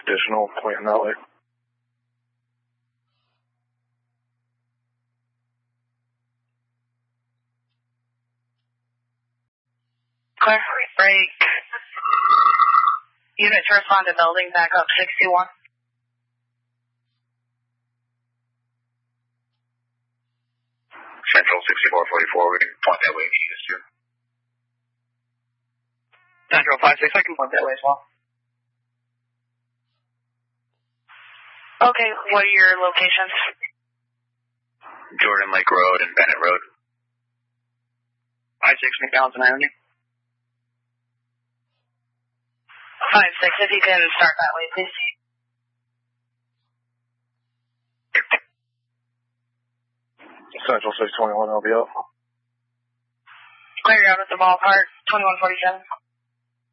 additional pointing that way. Clear. Break. Unit to respond to building, back up 61. Central 6444, we can point that way if you need us to. Central 56, I can point that way as well. Okay, what are your locations? Jordan Lake Road and Bennett Road. I-6 McAllen Avenue. 5-6, if you can start that way, please. Central 621, I'll be up. Clear out at the ballpark, 2147.